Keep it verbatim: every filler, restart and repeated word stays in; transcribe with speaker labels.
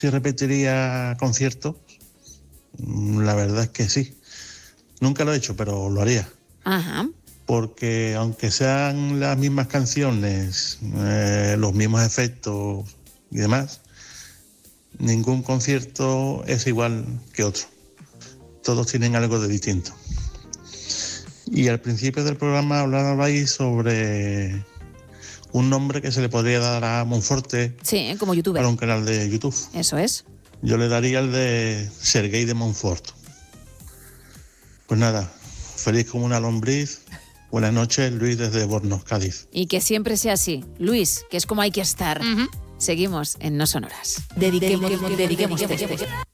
Speaker 1: si repetiría conciertos. La verdad es que sí. Nunca lo he hecho, pero lo haría.
Speaker 2: Ajá.
Speaker 1: Porque aunque sean las mismas canciones, eh, los mismos efectos y demás, ningún concierto es igual que otro. Todos tienen algo de distinto. Y al principio del programa hablabais sobre un nombre que se le podría dar a Monforte.
Speaker 2: Sí, como youtuber.
Speaker 1: Para un canal de YouTube.
Speaker 2: Eso es.
Speaker 1: Yo le daría el de Serguei de Montfort. Pues nada, feliz como una lombriz. Buenas noches, Luis desde Bornos, Cádiz.
Speaker 2: Y que siempre sea así. Luis, que es como hay que estar. Uh-huh. Seguimos en No Sonoras. Dediquemos, dediquemos, dediquemos, dediquemos.